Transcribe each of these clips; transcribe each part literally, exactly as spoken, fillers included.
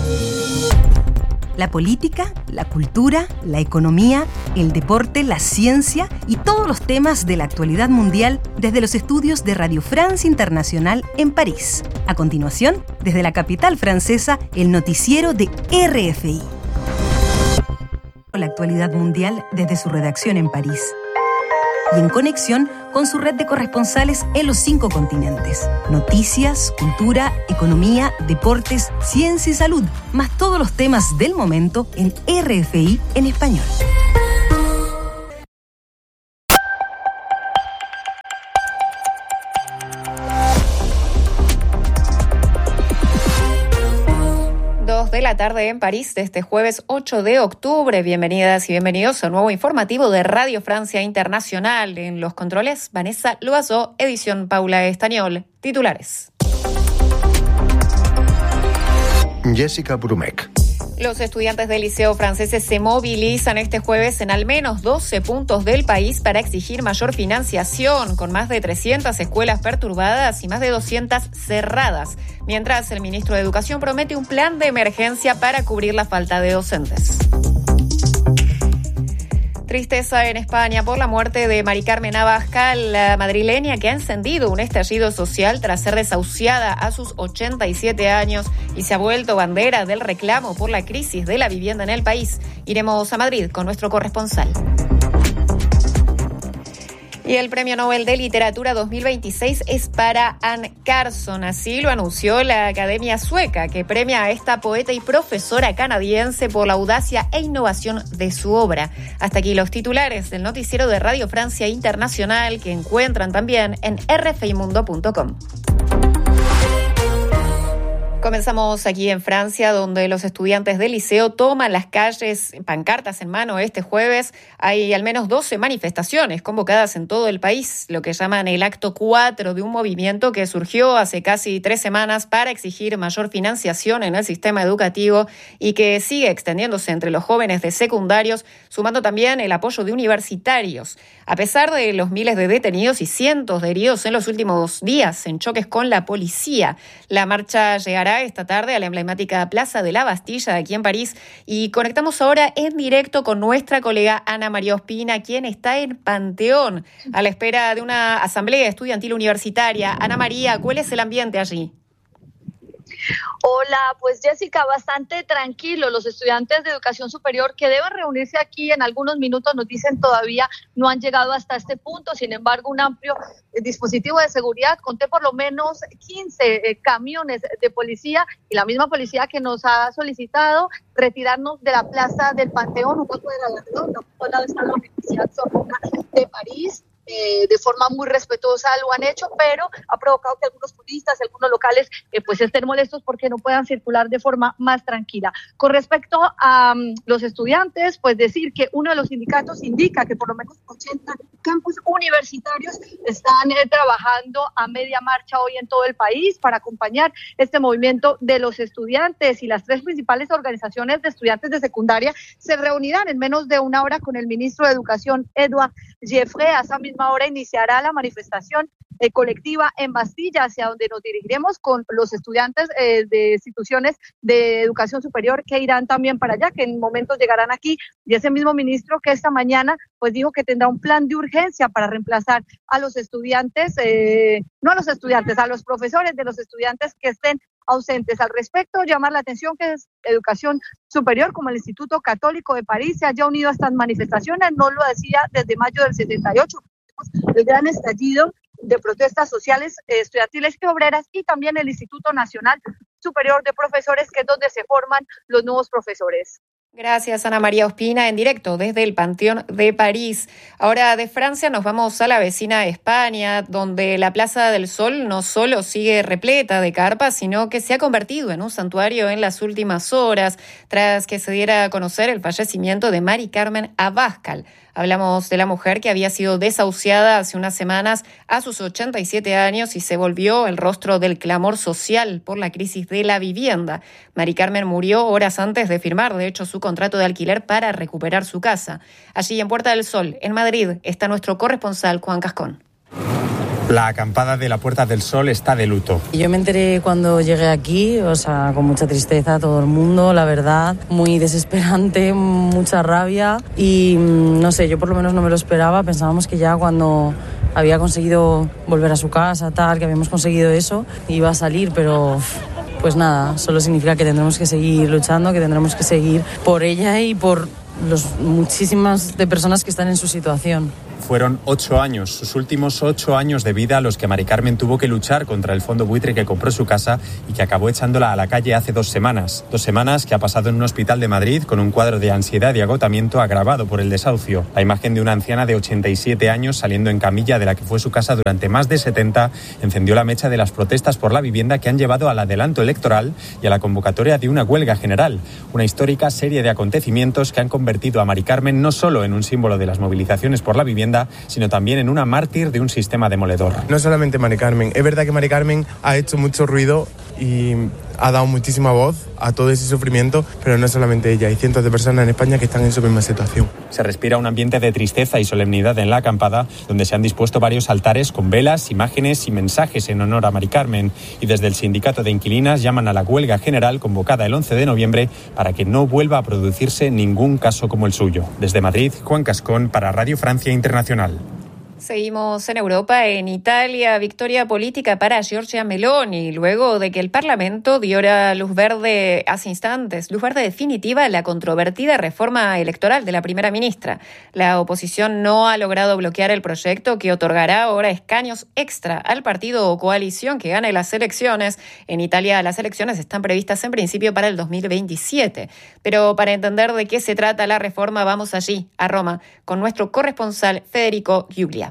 La política, la cultura, la economía, el deporte, la ciencia y todos los temas de la actualidad mundial desde los estudios de Radio France Internacional en París. A continuación, desde la capital francesa, el noticiero de R F I. La actualidad mundial desde su redacción en París y en conexión con su red de corresponsales en los cinco continentes. Noticias, cultura, economía, deportes, ciencia y salud, más todos los temas del momento en R F I en español. De la tarde en París de este jueves ocho de octubre. Bienvenidas y bienvenidos a un nuevo informativo de Radio Francia Internacional. En los controles, Vanessa Loazó, edición Paula Estañol. Titulares. Jessica Brumeck. Los estudiantes del liceo franceses se movilizan este jueves en al menos doce puntos del país para exigir mayor financiación, con más de trescientas escuelas perturbadas y más de doscientas cerradas, mientras el ministro de Educación promete un plan de emergencia para cubrir la falta de docentes. Tristeza en España por la muerte de Mari Carmen Abascal, la madrileña que ha encendido un estallido social tras ser desahuciada a sus ochenta y siete años y se ha vuelto bandera del reclamo por la crisis de la vivienda en el país. Iremos a Madrid con nuestro corresponsal. Y el Premio Nobel de Literatura dos mil veintiséis es para Anne Carson, así lo anunció la Academia Sueca, que premia a esta poeta y profesora canadiense por la audacia e innovación de su obra. Hasta aquí los titulares del noticiero de Radio Francia Internacional, que encuentran también en r f i mundo punto com. Comenzamos aquí en Francia, donde los estudiantes del liceo toman las calles, pancartas en mano este jueves. Hay al menos doce manifestaciones convocadas en todo el país, lo que llaman el acto cuatro de un movimiento que surgió hace casi tres semanas para exigir mayor financiación en el sistema educativo y que sigue extendiéndose entre los jóvenes de secundarios, sumando también el apoyo de universitarios. A pesar de los miles de detenidos y cientos de heridos en los últimos días en choques con la policía, la marcha llegará esta tarde a la emblemática Plaza de la Bastilla aquí en París y conectamos ahora en directo con nuestra colega Ana María Ospina, quien está en Panteón a la espera de una asamblea estudiantil universitaria. Ana María, ¿cuál es el ambiente allí? Hola, pues Jessica, bastante tranquilo. Los estudiantes de educación superior que deben reunirse aquí en algunos minutos, nos dicen todavía no han llegado hasta este punto. Sin embargo, un amplio dispositivo de seguridad, conté por lo menos quince eh, camiones de policía y la misma policía que nos ha solicitado retirarnos de la Plaza del Panteón, un poco de la redonda, un lado está la Universidad Sorbona de París. Eh, de forma muy respetuosa lo han hecho, pero ha provocado que algunos turistas, algunos locales, eh, pues estén molestos porque no puedan circular de forma más tranquila. Con respecto a um, los estudiantes, pues decir que uno de los sindicatos indica que por lo menos ochenta campus universitarios están eh, trabajando a media marcha hoy en todo el país para acompañar este movimiento de los estudiantes, y las tres principales organizaciones de estudiantes de secundaria se reunirán en menos de una hora con el ministro de Educación, Edouard Geoffroy. A esa misma hora iniciará la manifestación eh, colectiva en Bastilla, hacia donde nos dirigiremos con los estudiantes eh, de instituciones de educación superior que irán también para allá, que en momentos llegarán aquí, y ese mismo ministro que esta mañana pues dijo que tendrá un plan de urgencia para reemplazar a los estudiantes, eh, no a los estudiantes, a los profesores de los estudiantes que estén ausentes. Al respecto, llamar la atención que es educación superior, como el Instituto Católico de París, se haya unido a estas manifestaciones. No lo decía desde mayo del setenta y ocho, el gran estallido de protestas sociales, eh, estudiantiles y obreras, y también el Instituto Nacional Superior de Profesores, que es donde se forman los nuevos profesores. Gracias, Ana María Ospina, en directo desde el Panteón de París. Ahora de Francia nos vamos a la vecina España, donde la Plaza del Sol no solo sigue repleta de carpas, sino que se ha convertido en un santuario en las últimas horas, tras que se diera a conocer el fallecimiento de Mari Carmen Abascal. Hablamos de la mujer que había sido desahuciada hace unas semanas a sus ochenta y siete años y se volvió el rostro del clamor social por la crisis de la vivienda. Mari Carmen murió horas antes de firmar, de hecho, su contrato de alquiler para recuperar su casa. Allí en Puerta del Sol, en Madrid, está nuestro corresponsal Juan Cascón. La acampada de la Puerta del Sol está de luto. Yo me enteré cuando llegué aquí, o sea, con mucha tristeza, todo el mundo, la verdad, muy desesperante, mucha rabia y no sé, yo por lo menos no me lo esperaba. Pensábamos que ya cuando había conseguido volver a su casa, tal, que habíamos conseguido eso, iba a salir, pero pues nada, solo significa que tendremos que seguir luchando, que tendremos que seguir por ella y por los muchísimas de personas que están en su situación. Fueron ocho años, sus últimos ocho años de vida, los que Mari Carmen tuvo que luchar contra el fondo buitre que compró su casa y que acabó echándola a la calle hace dos semanas. Dos semanas que ha pasado en un hospital de Madrid con un cuadro de ansiedad y agotamiento agravado por el desahucio. La imagen de una anciana de ochenta y siete años saliendo en camilla de la que fue su casa durante más de setenta encendió la mecha de las protestas por la vivienda que han llevado al adelanto electoral y a la convocatoria de una huelga general. Una histórica serie de acontecimientos que han convertido a Mari Carmen no solo en un símbolo de las movilizaciones por la vivienda, sino también en una mártir de un sistema demoledor. No solamente Mari Carmen, es verdad que Mari Carmen ha hecho mucho ruido y ha dado muchísima voz a todo ese sufrimiento, pero no solamente ella, hay cientos de personas en España que están en su misma situación. Se respira un ambiente de tristeza y solemnidad en la acampada, donde se han dispuesto varios altares con velas, imágenes y mensajes en honor a Mari Carmen, y desde el sindicato de inquilinas llaman a la huelga general convocada el once de noviembre para que no vuelva a producirse ningún caso como el suyo. Desde Madrid, Juan Cascón para Radio Francia Internacional. Seguimos en Europa. En Italia, victoria política para Giorgia Meloni, luego de que el Parlamento diera luz verde hace instantes, luz verde definitiva a la controvertida reforma electoral de la primera ministra. La oposición no ha logrado bloquear el proyecto que otorgará ahora escaños extra al partido o coalición que gane las elecciones. En Italia, las elecciones están previstas en principio para el dos mil veintisiete. Pero para entender de qué se trata la reforma, vamos allí, a Roma, con nuestro corresponsal Federico Giulia.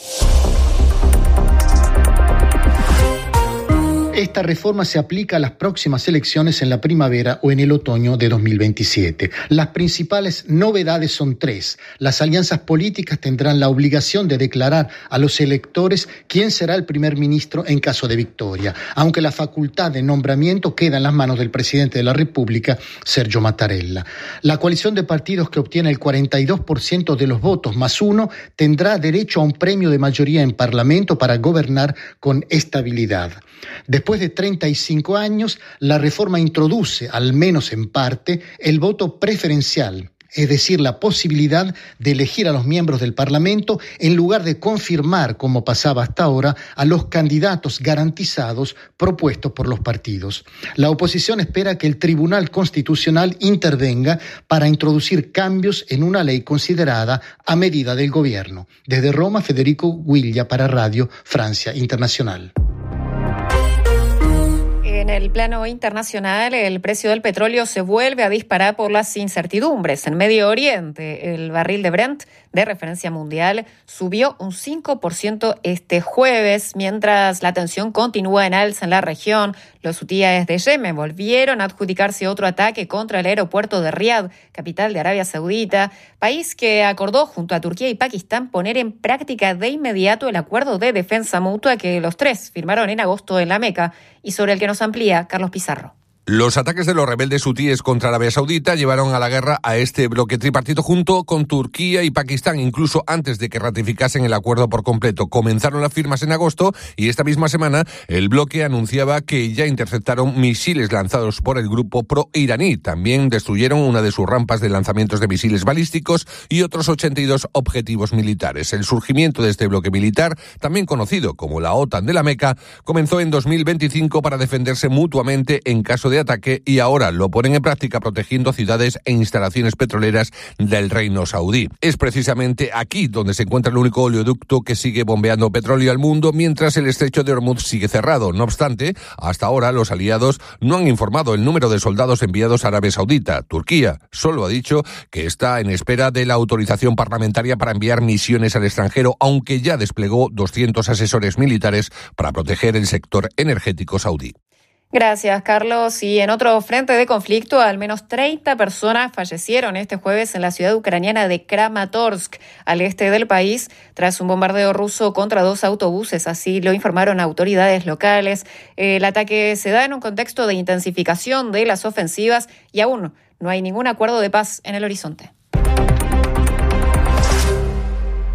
Esta reforma se aplica a las próximas elecciones en la primavera o en el otoño de dos mil veintisiete. Las principales novedades son tres. Las alianzas políticas tendrán la obligación de declarar a los electores quién será el primer ministro en caso de victoria, aunque la facultad de nombramiento queda en las manos del presidente de la República, Sergio Mattarella. La coalición de partidos que obtiene el cuarenta y dos por ciento de los votos más uno tendrá derecho a un premio de mayoría en Parlamento para gobernar con estabilidad. Después de treinta y cinco años, la reforma introduce, al menos en parte, el voto preferencial, es decir, la posibilidad de elegir a los miembros del Parlamento en lugar de confirmar, como pasaba hasta ahora, a los candidatos garantizados propuestos por los partidos. La oposición espera que el Tribunal Constitucional intervenga para introducir cambios en una ley considerada a medida del gobierno. Desde Roma, Federico Guiglia para Radio Francia Internacional. En el plano internacional, el precio del petróleo se vuelve a disparar por las incertidumbres. En Medio Oriente, el barril de Brent, de referencia mundial, subió un cinco por ciento este jueves, mientras la tensión continúa en alza en la región. Los hutíes de Yemen volvieron a adjudicarse otro ataque contra el aeropuerto de Riad, capital de Arabia Saudita, país que acordó junto a Turquía y Pakistán poner en práctica de inmediato el acuerdo de defensa mutua que los tres firmaron en agosto en la Meca y sobre el que nos amplía Carlos Pizarro. Los ataques de los rebeldes hutíes contra Arabia Saudita llevaron a la guerra a este bloque tripartito junto con Turquía y Pakistán, incluso antes de que ratificasen el acuerdo por completo. Comenzaron las firmas en agosto y esta misma semana el bloque anunciaba que ya interceptaron misiles lanzados por el grupo pro-iraní. También destruyeron una de sus rampas de lanzamientos de misiles balísticos y otros ochenta y dos objetivos militares. El surgimiento de este bloque militar, también conocido como la OTAN de la Meca, comenzó en dos mil veinticinco para defenderse mutuamente en caso de ataque y ahora lo ponen en práctica protegiendo ciudades e instalaciones petroleras del reino saudí. Es precisamente aquí donde se encuentra el único oleoducto que sigue bombeando petróleo al mundo, mientras el estrecho de Hormuz sigue cerrado. No obstante, hasta ahora los aliados no han informado el número de soldados enviados a Arabia Saudita. Turquía solo ha dicho que está en espera de la autorización parlamentaria para enviar misiones al extranjero, aunque ya desplegó doscientos asesores militares para proteger el sector energético saudí. Gracias, Carlos. Y en otro frente de conflicto, al menos treinta personas fallecieron este jueves en la ciudad ucraniana de Kramatorsk, al este del país, tras un bombardeo ruso contra dos autobuses. Así lo informaron autoridades locales. El ataque se da en un contexto de intensificación de las ofensivas y aún no hay ningún acuerdo de paz en el horizonte.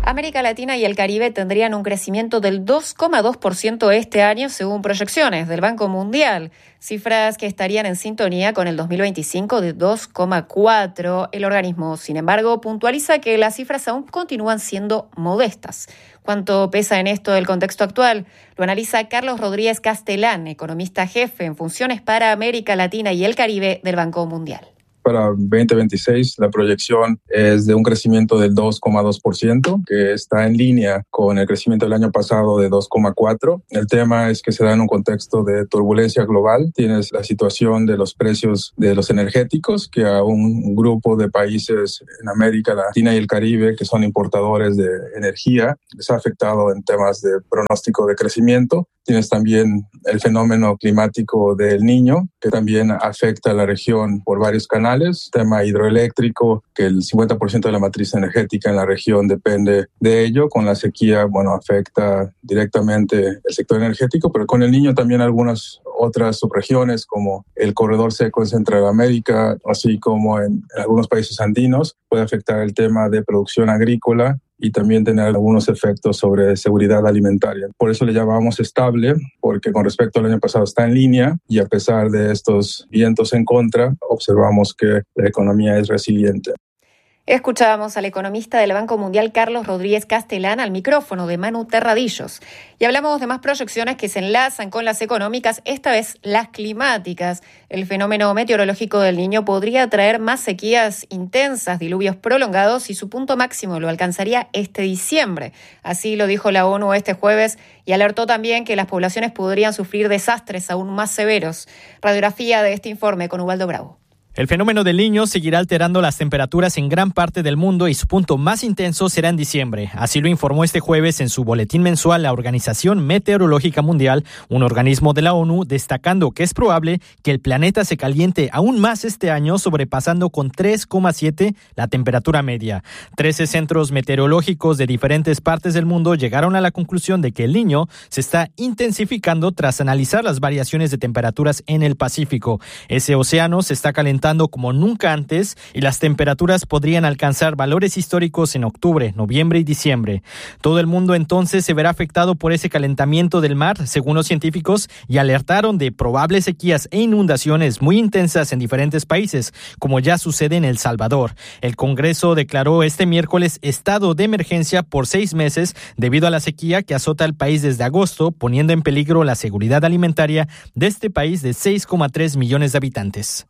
América Latina y el Caribe tendrían un crecimiento del dos coma dos por ciento este año, según proyecciones del Banco Mundial, cifras que estarían en sintonía con el dos mil veinticinco de dos coma cuatro. El organismo, sin embargo, puntualiza que las cifras aún continúan siendo modestas. ¿Cuánto pesa en esto el contexto actual? Lo analiza Carlos Rodríguez Castelán, economista jefe en funciones para América Latina y el Caribe del Banco Mundial. Para veinte veintiséis la proyección es de un crecimiento del dos coma dos por ciento, que está en línea con el crecimiento del año pasado de dos coma cuatro por ciento. El tema es que se da en un contexto de turbulencia global. Tienes la situación de los precios de los energéticos, que a un grupo de países en América Latina y el Caribe que son importadores de energía les ha afectado en temas de pronóstico de crecimiento. Tienes también el fenómeno climático del Niño, que también afecta a la región por varios canales. Tema hidroeléctrico, que el cincuenta por ciento de la matriz energética en la región depende de ello. Con la sequía, bueno, afecta directamente el sector energético, pero con el Niño también algunas otras subregiones, como el corredor seco en Centroamérica, así como en, en algunos países andinos, puede afectar el tema de producción agrícola y también tener algunos efectos sobre seguridad alimentaria. Por eso le llamamos estable, porque con respecto al año pasado está en línea y a pesar de estos vientos en contra, observamos que la economía es resiliente. Escuchábamos al economista del Banco Mundial Carlos Rodríguez Castelán al micrófono de Manu Terradillos. Y hablamos de más proyecciones que se enlazan con las económicas, esta vez las climáticas. El fenómeno meteorológico del Niño podría traer más sequías intensas, diluvios prolongados y su punto máximo lo alcanzaría este diciembre. Así lo dijo la ONU este jueves y alertó también que las poblaciones podrían sufrir desastres aún más severos. Radiografía de este informe con Ubaldo Bravo. El fenómeno del Niño seguirá alterando las temperaturas en gran parte del mundo y su punto más intenso será en diciembre. Así lo informó este jueves en su boletín mensual la Organización Meteorológica Mundial, un organismo de la ONU, destacando que es probable que el planeta se caliente aún más este año, sobrepasando con tres coma siete la temperatura media. Trece centros meteorológicos de diferentes partes del mundo llegaron a la conclusión de que el Niño se está intensificando tras analizar las variaciones de temperaturas en el Pacífico. Ese océano se está calentando como nunca antes y las temperaturas podrían alcanzar valores históricos en octubre, noviembre y diciembre. Todo el mundo entonces se verá afectado por ese calentamiento del mar, según los científicos, y alertaron de probables sequías e inundaciones muy intensas en diferentes países, como ya sucede en El Salvador. El Congreso declaró este miércoles estado de emergencia por seis meses debido a la sequía que azota el país desde agosto, poniendo en peligro la seguridad alimentaria de este país de seis coma tres millones de habitantes.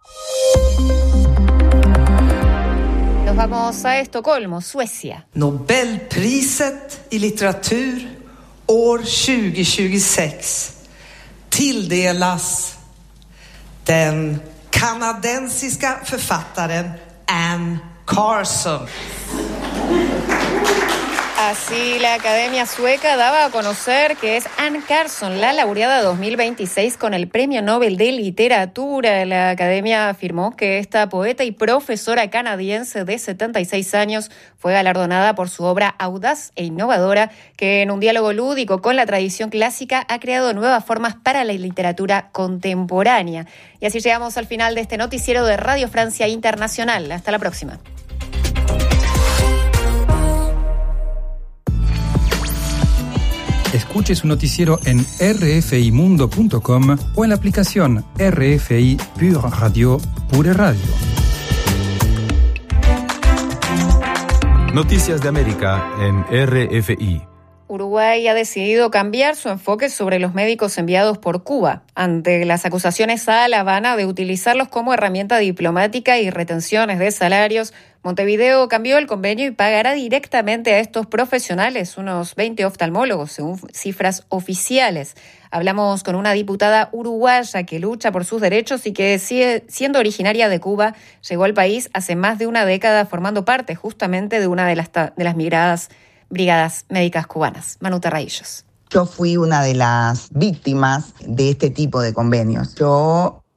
Nos vamos a Estocolmo, Suecia. Nobelpriset i litteratur år tjugo tjugosex tilldelas den kanadensiska författaren Anne Carson. Así la Academia Sueca daba a conocer que es Anne Carson, la laureada dos mil veintiséis con el Premio Nobel de Literatura. La Academia afirmó que esta poeta y profesora canadiense de setenta y seis años fue galardonada por su obra audaz e innovadora, que en un diálogo lúdico con la tradición clásica ha creado nuevas formas para la literatura contemporánea. Y así llegamos al final de este noticiero de Radio Francia Internacional. Hasta la próxima. Escuche su noticiero en r f i mundo punto com o en la aplicación R F I Pure Radio Pure Radio. Noticias de América en R F I. Uruguay ha decidido cambiar su enfoque sobre los médicos enviados por Cuba ante las acusaciones a La Habana de utilizarlos como herramienta diplomática y retenciones de salarios. Montevideo cambió el convenio y pagará directamente a estos profesionales, unos veinte oftalmólogos, según cifras oficiales. Hablamos con una diputada uruguaya que lucha por sus derechos y que, siendo originaria de Cuba, llegó al país hace más de una década formando parte justamente de una de las, de las migradas brigadas médicas cubanas. Manu Terradillos. Yo fui una de las víctimas de este tipo de convenios. Yo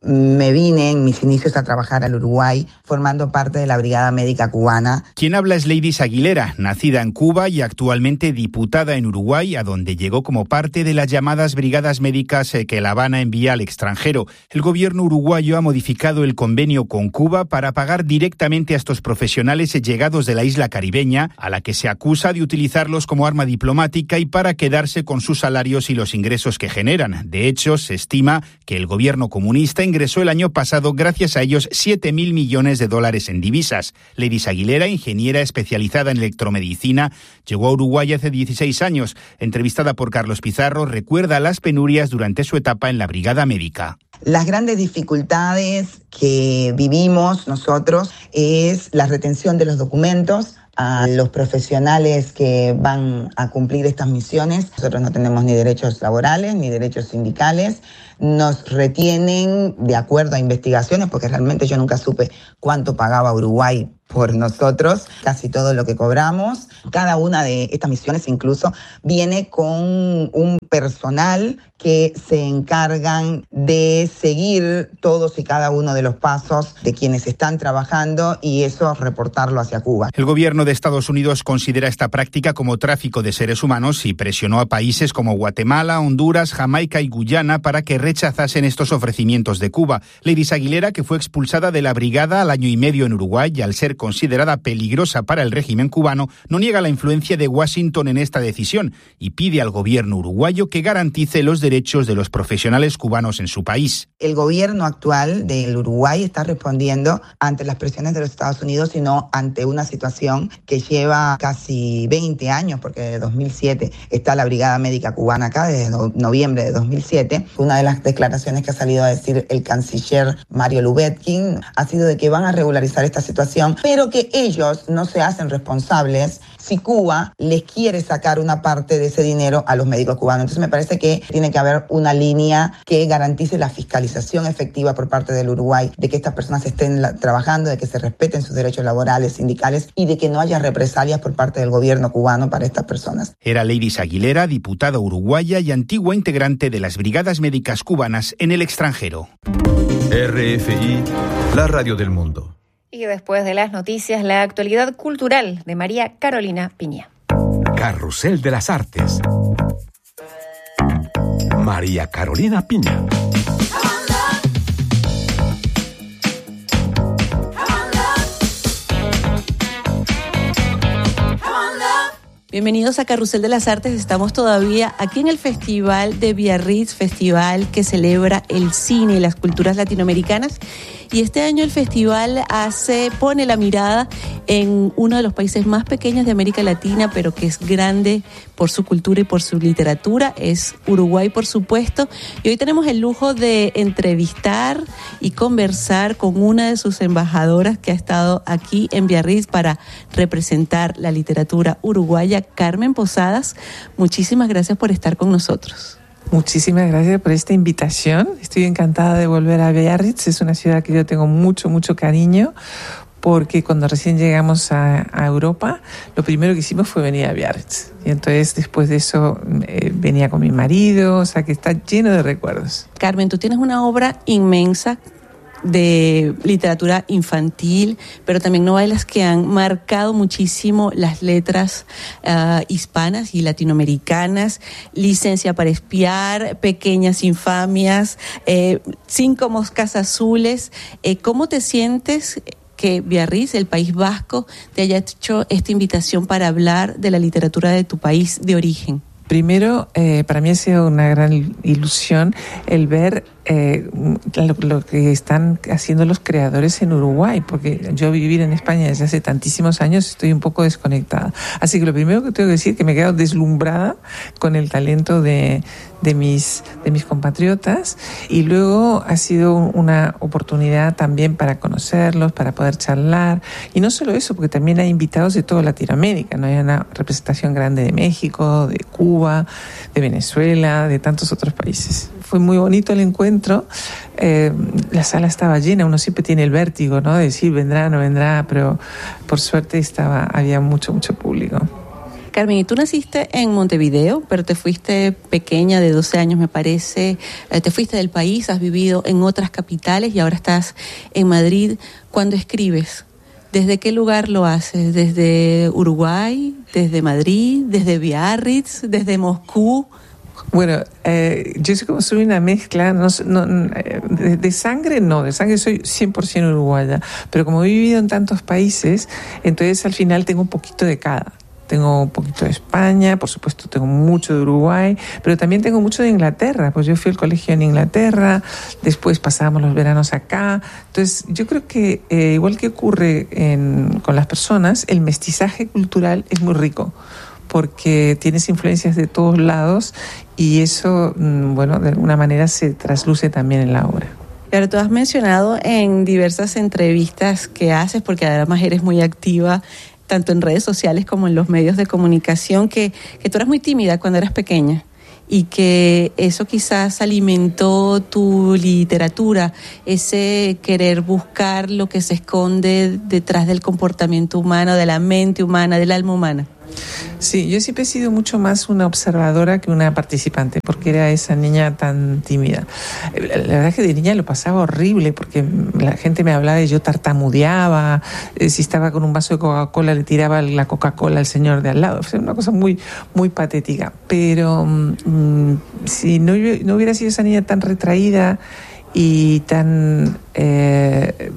me vine en mis inicios a trabajar al Uruguay, formando parte de la Brigada Médica Cubana. Quien habla es Leydis Aguilera, nacida en Cuba y actualmente diputada en Uruguay, a donde llegó como parte de las llamadas brigadas médicas que La Habana envía al extranjero. El gobierno uruguayo ha modificado el convenio con Cuba para pagar directamente a estos profesionales llegados de la isla caribeña, a la que se acusa de utilizarlos como arma diplomática y para quedarse con sus salarios y los ingresos que generan. De hecho, se estima que el gobierno comunista ingresó el año pasado, gracias a ellos, siete mil millones de dólares en divisas. Leydis Aguilera, ingeniera especializada en electromedicina, llegó a Uruguay hace dieciséis años. Entrevistada por Carlos Pizarro, recuerda las penurias durante su etapa en la Brigada Médica. Las grandes dificultades que vivimos nosotros es la retención de los documentos a los profesionales que van a cumplir estas misiones. Nosotros no tenemos ni derechos laborales ni derechos sindicales. Nos retienen de acuerdo a investigaciones, porque realmente yo nunca supe cuánto pagaba Uruguay por nosotros, casi todo lo que cobramos. Cada una de estas misiones incluso viene con un personal que se encargan de seguir todos y cada uno de los pasos de quienes están trabajando y eso reportarlo hacia Cuba. El gobierno de Estados Unidos considera esta práctica como tráfico de seres humanos y presionó a países como Guatemala, Honduras, Jamaica y Guyana para que rechazasen estos ofrecimientos de Cuba. Leydis Aguilera, que fue expulsada de la brigada al año y medio en Uruguay y al ser considerada peligrosa para el régimen cubano, no niega la influencia de Washington en esta decisión y pide al gobierno uruguayo que garantice los derechos de los profesionales cubanos en su país. El gobierno actual del Uruguay está respondiendo ante las presiones de los Estados Unidos y no ante una situación que lleva casi veinte años, porque desde dos mil siete está la Brigada Médica Cubana acá, desde no, noviembre de dos mil siete. Una de las declaraciones que ha salido a decir el canciller Mario Lubetkin ha sido de que van a regularizar esta situación, pero que ellos no se hacen responsables si Cuba les quiere sacar una parte de ese dinero a los médicos cubanos. Entonces me parece que tiene que haber una línea que garantice la fiscalización efectiva por parte del Uruguay, de que estas personas estén la, trabajando, de que se respeten sus derechos laborales, sindicales y de que no haya represalias por parte del gobierno cubano para estas personas. Era Leydis Aguilera, diputada uruguaya y antigua integrante de las Brigadas Médicas Cubanas en el extranjero. R F I, la radio del mundo. Y después de las noticias, la actualidad cultural de María Carolina Piña. Carrusel de las Artes. María Carolina Piña. Bienvenidos a Carrusel de las Artes. Estamos todavía aquí en el Festival de Biarritz, festival que celebra el cine y las culturas latinoamericanas. Y este año el festival hace, pone la mirada en uno de los países más pequeños de América Latina, pero que es grande por su cultura y por su literatura. Es Uruguay, por supuesto. Y hoy tenemos el lujo de entrevistar y conversar con una de sus embajadoras que ha estado aquí en Biarritz para representar la literatura uruguaya, Carmen Posadas. Muchísimas gracias por estar con nosotros. Muchísimas gracias por esta invitación. Estoy encantada de volver a Biarritz. Es una ciudad que yo tengo mucho, mucho cariño, porque cuando recién llegamos a, a Europa, lo primero que hicimos fue venir a Biarritz. Y entonces después de eso eh, venía con mi marido, o sea que está lleno de recuerdos. Carmen, tú tienes una obra inmensa de literatura infantil, pero también novelas que han marcado muchísimo las letras uh, hispanas y latinoamericanas. Licencia para espiar, Pequeñas infamias, eh, Cinco moscas azules. Eh, ¿Cómo te sientes que Biarritz, el País Vasco, te haya hecho esta invitación para hablar de la literatura de tu país de origen? Primero, eh, para mí ha sido una gran ilusión el ver eh, lo, lo que están haciendo los creadores en Uruguay, porque yo vivir en España desde hace tantísimos años estoy un poco desconectada. Así que lo primero que tengo que decir es que me he quedado deslumbrada con el talento de, de, mis, de mis compatriotas, y luego ha sido una oportunidad también para conocerlos, para poder charlar, y no solo eso, porque también hay invitados de toda Latinoamérica, ¿no? Hay una representación grande de México, de Cuba, de Venezuela, de tantos otros países. Fue muy bonito el encuentro, eh, la sala estaba llena, uno siempre tiene el vértigo, ¿no? De decir vendrá, no vendrá, pero por suerte estaba, había mucho, mucho público. Carmen, y tú naciste en Montevideo, pero te fuiste pequeña, de doce años me parece, eh, te fuiste del país, has vivido en otras capitales y ahora estás en Madrid. Cuando escribes, ¿desde qué lugar lo haces? ¿Desde Uruguay? ¿Desde Madrid? ¿Desde Biarritz? ¿Desde Moscú? Bueno, eh, yo soy como soy una mezcla, no, no, de, de sangre no, de sangre soy cien por ciento uruguaya, pero como he vivido en tantos países, entonces al final tengo un poquito de cada. Tengo un poquito de España, por supuesto tengo mucho de Uruguay, pero también tengo mucho de Inglaterra, pues yo fui al colegio en Inglaterra, después pasábamos los veranos acá. Entonces yo creo que eh, igual que ocurre en, con las personas, el mestizaje cultural es muy rico, porque tienes influencias de todos lados y eso, bueno, de alguna manera se trasluce también en la obra. Claro, tú has mencionado en diversas entrevistas que haces, porque además eres muy activa tanto en redes sociales como en los medios de comunicación, que, que tú eras muy tímida cuando eras pequeña y que eso quizás alimentó tu literatura, ese querer buscar lo que se esconde detrás del comportamiento humano, de la mente humana, del alma humana. Sí, yo siempre he sido mucho más una observadora que una participante, porque era esa niña tan tímida. La verdad es que de niña lo pasaba horrible, porque la gente me hablaba y yo tartamudeaba, si estaba con un vaso de Coca-Cola le tiraba la Coca-Cola al señor de al lado, o sea, una cosa muy, muy patética. Pero mmm, si no, no hubiera sido esa niña tan retraída y tan eh,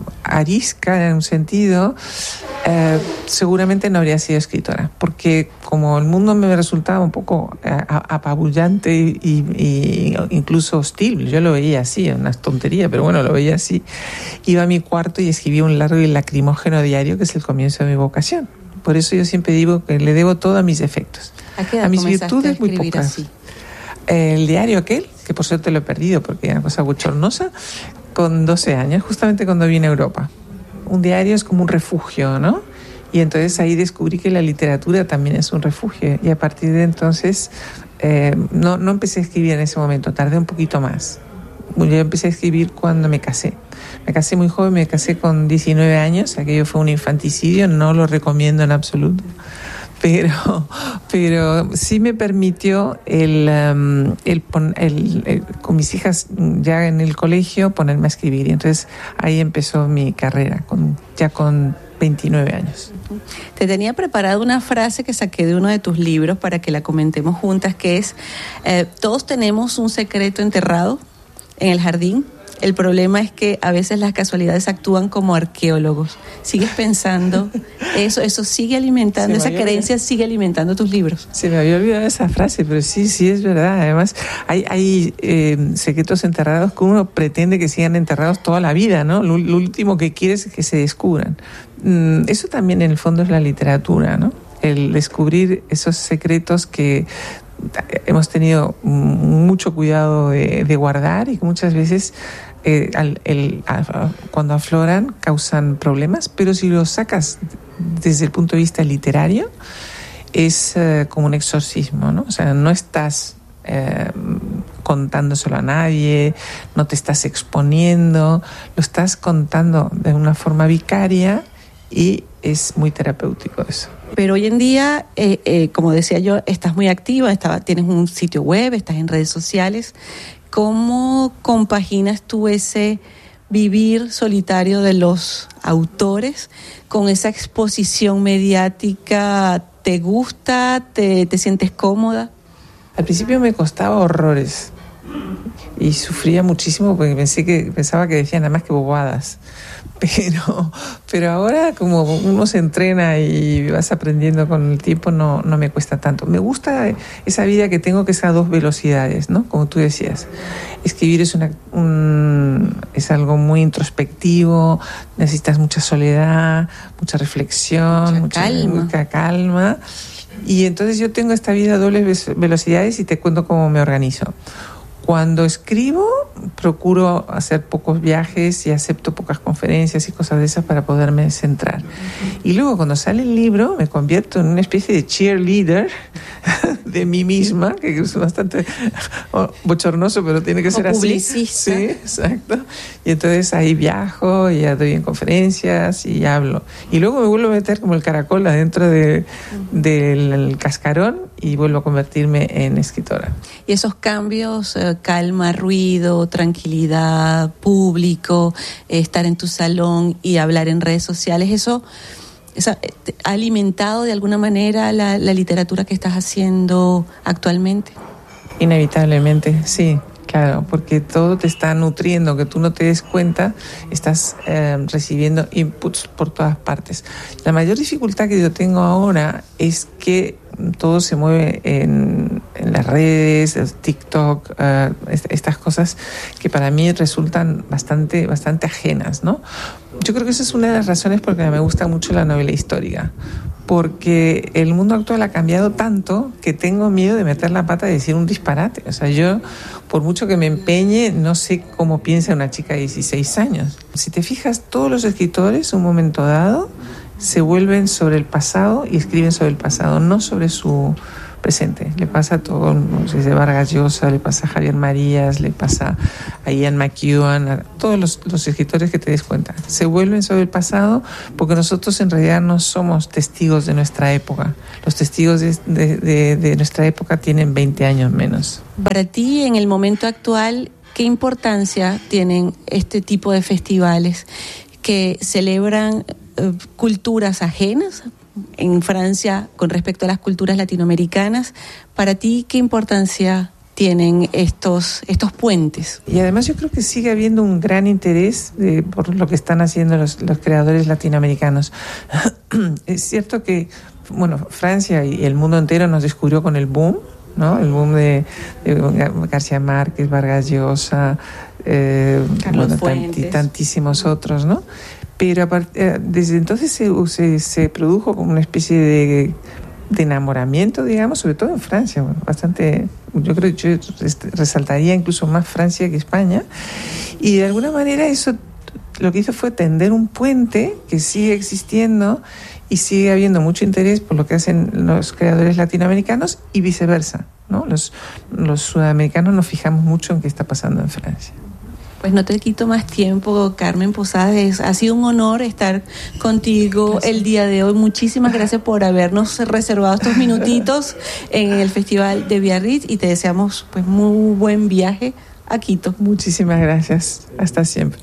arisca en un sentido, eh, seguramente no habría sido escritora, porque como el mundo me resultaba un poco apabullante y, y incluso hostil, yo lo veía así, una tontería, pero bueno, lo veía así, iba a mi cuarto y escribía un largo y lacrimógeno diario, que es el comienzo de mi vocación. Por eso yo siempre digo que le debo todo a mis defectos. ¿A qué edad a mis comenzaste virtudes a muy escribir pocas. así? El diario aquel, que por suerte lo he perdido porque era una cosa bochornosa, con doce años, justamente cuando vine a Europa. Un diario es como un refugio, ¿no? Y entonces ahí descubrí que la literatura también es un refugio. Y a partir de entonces, eh, no, no empecé a escribir en ese momento, tardé un poquito más. Yo empecé a escribir cuando me casé. Me casé muy joven, me casé con diecinueve años, aquello fue un infanticidio, no lo recomiendo en absoluto. Pero, pero sí me permitió el, um, el, el, el, con mis hijas ya en el colegio ponerme a escribir. Y entonces ahí empezó mi carrera, con, ya con veintinueve años. Te tenía preparada una frase que saqué de uno de tus libros para que la comentemos juntas, que es, eh, todos tenemos un secreto enterrado en el jardín. El problema es que a veces las casualidades actúan como arqueólogos. ¿Sigues pensando eso? ¿Eso sigue alimentando, esa creencia sigue alimentando tus libros? Se me había olvidado esa frase, pero sí, sí es verdad. Además, hay, hay eh, secretos enterrados que uno pretende que sigan enterrados toda la vida, ¿no? Lo, lo último que quieres es que se descubran. Mm, eso también en el fondo es la literatura, ¿no? El descubrir esos secretos que hemos tenido mucho cuidado de, de guardar y que muchas veces eh, al, el, a, cuando afloran causan problemas, pero si los sacas desde el punto de vista literario es eh, como un exorcismo, ¿no? O sea, no estás eh, contándoselo a nadie, no te estás exponiendo, lo estás contando de una forma vicaria y es muy terapéutico eso. Pero hoy en día, eh, eh, como decía yo, estás muy activa, estaba, tienes un sitio web, estás en redes sociales. ¿Cómo compaginas tú ese vivir solitario de los autores con esa exposición mediática? ¿Te gusta? ¿Te, te sientes cómoda? Al principio me costaba horrores y sufría muchísimo porque pensé que, pensaba que decían nada más que bobadas. Pero, pero ahora como uno se entrena y vas aprendiendo con el tiempo, no, no me cuesta tanto. Me gusta esa vida que tengo, que es a dos velocidades, ¿no? Como tú decías. Escribir es, una, un, es algo muy introspectivo, necesitas mucha soledad, mucha reflexión, mucha, mucha calma. Mucha calma. Y entonces yo tengo esta vida a dobles velocidades y te cuento cómo me organizo. Cuando escribo, procuro hacer pocos viajes y acepto pocas conferencias y cosas de esas para poderme centrar. Y luego, cuando sale el libro, me convierto en una especie de cheerleader de mí misma, que es bastante bochornoso, pero tiene que ser o así. Publicista. Sí, exacto. Y entonces ahí viajo, y ya doy en conferencias y hablo. Y luego me vuelvo a meter como el caracol adentro de, del cascarón y vuelvo a convertirme en escritora. Y esos cambios, eh, calma, ruido, tranquilidad, público, eh, estar en tu salón y hablar en redes sociales, eso, eso ha alimentado de alguna manera la, la literatura que estás haciendo actualmente. Inevitablemente, sí. Claro, porque todo te está nutriendo, que tú no te des cuenta, estás eh, recibiendo inputs por todas partes. La mayor dificultad que yo tengo ahora es que todo se mueve en, en las redes, TikTok, uh, estas cosas que para mí resultan bastante, bastante ajenas, ¿no? Yo creo que esa es una de las razones por las que me gusta mucho la novela histórica, porque el mundo actual ha cambiado tanto que tengo miedo de meter la pata y decir un disparate. O sea, yo, por mucho que me empeñe, no sé cómo piensa una chica de dieciséis años. Si te fijas, todos los escritores, en un momento dado, se vuelven sobre el pasado y escriben sobre el pasado, no sobre su presente. Le pasa a todo, no sé, de Vargas Llosa, le pasa a Javier Marías, le pasa a Ian McEwan, a todos los, los escritores que te des cuenta. Se vuelven sobre el pasado porque nosotros en realidad no somos testigos de nuestra época. Los testigos de, de, de, de nuestra época tienen veinte años menos. Para ti, en el momento actual, ¿qué importancia tienen este tipo de festivales que celebran eh, culturas ajenas? En Francia, con respecto a las culturas latinoamericanas, para ti, ¿qué importancia tienen estos, estos puentes? Y además yo creo que sigue habiendo un gran interés de, por lo que están haciendo los, los creadores latinoamericanos. Es cierto que, bueno, Francia y el mundo entero nos descubrió con el boom, ¿no? El boom de, de García Márquez, Vargas Llosa, eh, Carlos bueno, Fuentes. tant, tantísimos otros, ¿no? Pero aparte, desde entonces se, se, se produjo como una especie de, de enamoramiento, digamos, sobre todo en Francia, bueno, bastante, yo creo que yo resaltaría incluso más Francia que España, y de alguna manera eso lo que hizo fue tender un puente que sigue existiendo y sigue habiendo mucho interés por lo que hacen los creadores latinoamericanos y viceversa, ¿no? Los, los sudamericanos nos fijamos mucho en qué está pasando en Francia. Pues no te quito más tiempo, Carmen Posadas. Ha sido un honor estar contigo gracias. El día de hoy. Muchísimas gracias por habernos reservado estos minutitos en el Festival de Biarritz y te deseamos pues muy buen viaje a Quito. Muchísimas gracias. Hasta siempre.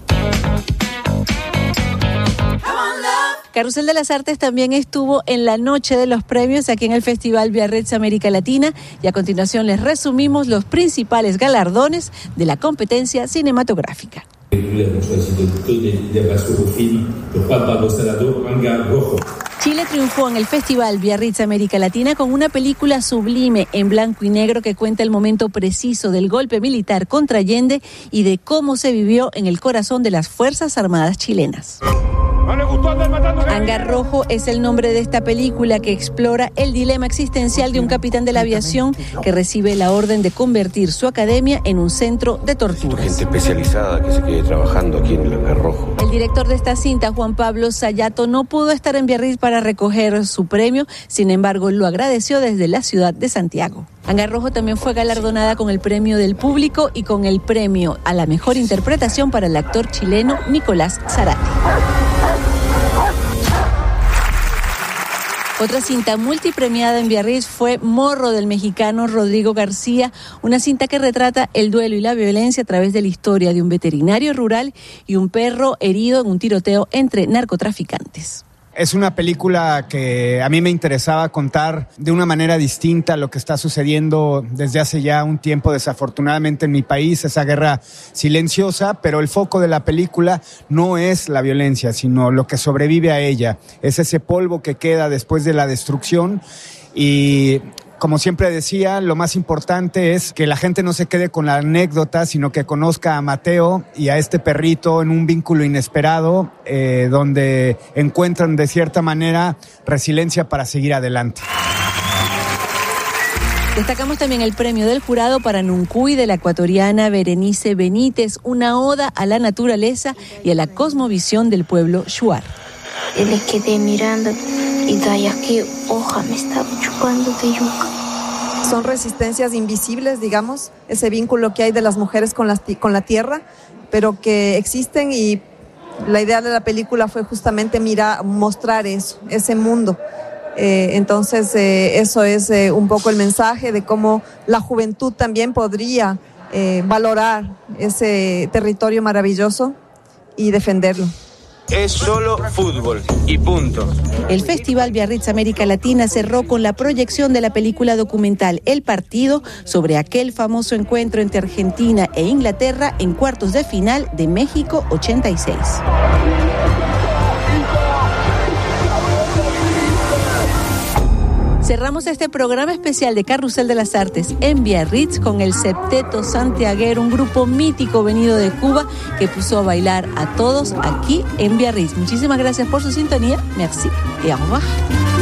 Carrusel de las Artes también estuvo en la noche de los premios aquí en el Festival Biarritz América Latina y a continuación les resumimos los principales galardones de la competencia cinematográfica. Chile triunfó en el Festival Biarritz América Latina con una película sublime en blanco y negro que cuenta el momento preciso del golpe militar contra Allende y de cómo se vivió en el corazón de las Fuerzas Armadas chilenas. Hangar Rojo es el nombre de esta película que explora el dilema existencial de un capitán de la aviación que recibe la orden de convertir su academia en un centro de torturas. Gente especializada que se quede trabajando aquí en el Hangar Rojo. El director de esta cinta, Juan Pablo Sayato, no pudo estar en Biarritz para recoger su premio, sin embargo lo agradeció desde la ciudad de Santiago. Hangar Rojo también fue galardonada con el premio del público y con el premio a la mejor interpretación para el actor chileno Nicolás Zarate. Otra cinta multipremiada en Biarritz fue Morro, del mexicano Rodrigo García, una cinta que retrata el duelo y la violencia a través de la historia de un veterinario rural y un perro herido en un tiroteo entre narcotraficantes. Es una película que a mí me interesaba contar de una manera distinta lo que está sucediendo desde hace ya un tiempo, desafortunadamente, en mi país, esa guerra silenciosa, pero el foco de la película no es la violencia, sino lo que sobrevive a ella. Es ese polvo que queda después de la destrucción y... Como siempre decía, lo más importante es que la gente no se quede con la anécdota, sino que conozca a Mateo y a este perrito en un vínculo inesperado, eh, donde encuentran de cierta manera resiliencia para seguir adelante. Destacamos también el premio del jurado para Nuncuy de la ecuatoriana Berenice Benítez, una oda a la naturaleza y a la cosmovisión del pueblo shuar. Les quedé mirando y Daya, qué hoja me estaba chupando de yuca. Son resistencias invisibles, digamos, ese vínculo que hay de las mujeres con la, con la tierra, pero que existen, y la idea de la película fue justamente mirar, mostrar eso, ese mundo. Eh, entonces, eh, eso es eh, un poco el mensaje de cómo la juventud también podría eh, valorar ese territorio maravilloso y defenderlo. Es solo fútbol y punto. El Festival Biarritz América Latina cerró con la proyección de la película documental El Partido, sobre aquel famoso encuentro entre Argentina e Inglaterra en cuartos de final de México ochenta y seis. Cerramos este programa especial de Carrusel de las Artes en Biarritz con el Septeto Santiaguero, un grupo mítico venido de Cuba que puso a bailar a todos aquí en Biarritz. Muchísimas gracias por su sintonía. Merci et au revoir.